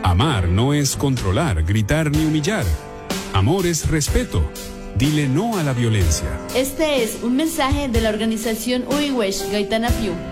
Amar no es controlar, gritar ni humillar. Amor es respeto. Dile no a la violencia. Este es un mensaje de la organización Uiwesh Gaitana Piu.